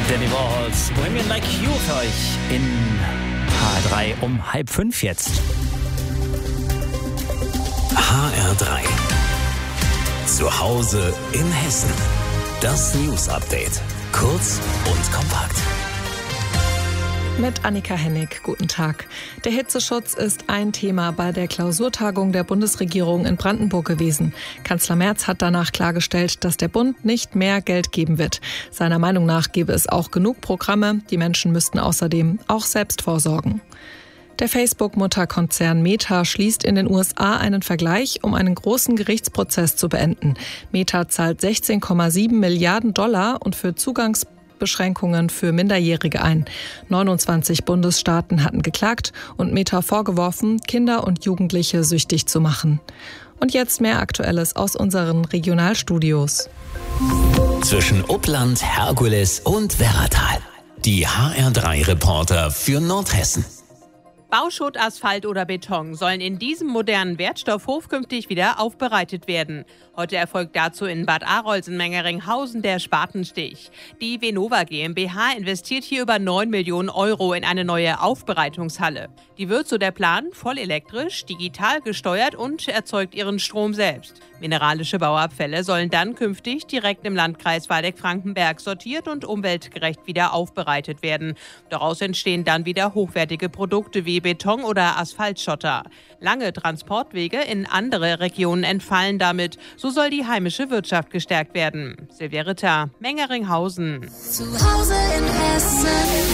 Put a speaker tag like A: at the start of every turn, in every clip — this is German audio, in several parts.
A: Danny Warhols, Bohemian Like You für euch in HR3 um 4:30 jetzt.
B: HR3 zu Hause in Hessen. Das News Update. Kurz und kompakt.
C: Mit Annika Hennig. Guten Tag. Der Hitzeschutz ist ein Thema bei der Klausurtagung der Bundesregierung in Brandenburg gewesen. Kanzler Merz hat danach klargestellt, dass der Bund nicht mehr Geld geben wird. Seiner Meinung nach gäbe es auch genug Programme. Die Menschen müssten außerdem auch selbst vorsorgen. Der Facebook-Mutterkonzern Meta schließt in den USA einen Vergleich, um einen großen Gerichtsprozess zu beenden. Meta zahlt $16,7 Milliarden und für Zugangsbeschränkungen für Minderjährige ein. 29 Bundesstaaten hatten geklagt und Meta vorgeworfen, Kinder und Jugendliche süchtig zu machen. Und jetzt mehr Aktuelles aus unseren Regionalstudios.
B: Zwischen Uppland, Herkules und Werratal. Die HR3-Reporter für Nordhessen.
D: Bauschutt, Asphalt oder Beton sollen in diesem modernen Wertstoffhof künftig wieder aufbereitet werden. Heute erfolgt dazu in Bad Arolsen-Mengeringhausen der Spatenstich. Die Venova GmbH investiert hier über 9 Millionen Euro in eine neue Aufbereitungshalle. Die wird, so der Plan, voll elektrisch, digital gesteuert und erzeugt ihren Strom selbst. Mineralische Bauabfälle sollen dann künftig direkt im Landkreis Waldeck-Frankenberg sortiert und umweltgerecht wieder aufbereitet werden. Daraus entstehen dann wieder hochwertige Produkte wie Beton oder Asphaltschotter. Lange Transportwege in andere Regionen entfallen damit. So soll die heimische Wirtschaft gestärkt werden. Silvia Ritter, Mengeringhausen.
E: Zu Hause in Hessen.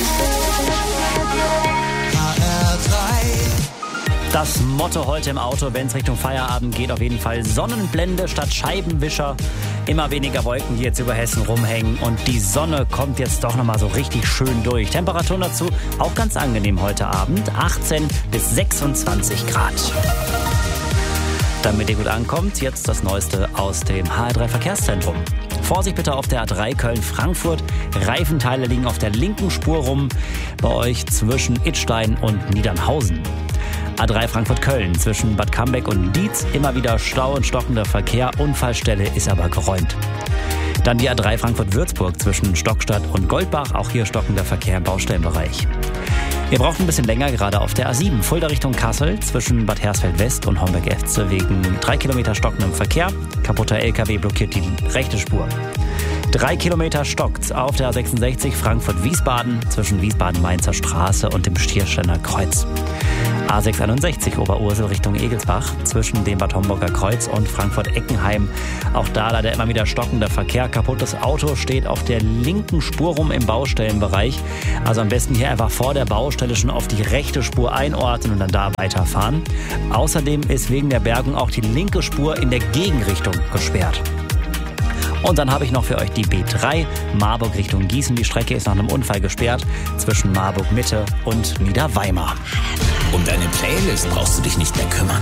A: Das Motto heute im Auto, wenn es Richtung Feierabend geht, auf jeden Fall Sonnenblende statt Scheibenwischer. Immer weniger Wolken, die jetzt über Hessen rumhängen und die Sonne kommt jetzt doch nochmal so richtig schön durch. Temperaturen dazu auch ganz angenehm heute Abend, 18 bis 26 Grad. Damit ihr gut ankommt, jetzt das Neueste aus dem HR3 Verkehrszentrum. Vorsicht bitte auf der A3 Köln-Frankfurt. Reifenteile liegen auf der linken Spur rum, bei euch zwischen Idstein und Niedernhausen. A3 Frankfurt-Köln zwischen Bad Cambeck und Dietz, immer wieder Stau und stockender Verkehr, Unfallstelle ist aber geräumt. Dann die A3 Frankfurt-Würzburg zwischen Stockstadt und Goldbach, auch hier stockender Verkehr im Baustellenbereich. Ihr braucht ein bisschen länger, gerade auf der A7, Fulda Richtung Kassel, zwischen Bad Hersfeld-West und Homberg-Efze wegen 3 Kilometer stockendem Verkehr. Kaputter LKW blockiert die rechte Spur. 3 Kilometer stockt auf der A66 Frankfurt-Wiesbaden zwischen Wiesbaden-Mainzer Straße und dem Stiersteiner Kreuz. A661 Oberursel Richtung Egelsbach zwischen dem Bad Homburger Kreuz und Frankfurt-Eckenheim. Auch da leider immer wieder stockender Verkehr. Kaputtes Auto steht auf der linken Spur rum im Baustellenbereich. Also am besten hier einfach vor der Baustelle schon auf die rechte Spur einordnen und dann da weiterfahren. Außerdem ist wegen der Bergung auch die linke Spur in der Gegenrichtung gesperrt. Und dann habe ich noch für euch die B3, Marburg Richtung Gießen. Die Strecke ist nach einem Unfall gesperrt zwischen Marburg Mitte und Niederweimar.
B: Um deine Playlist brauchst du dich nicht mehr kümmern.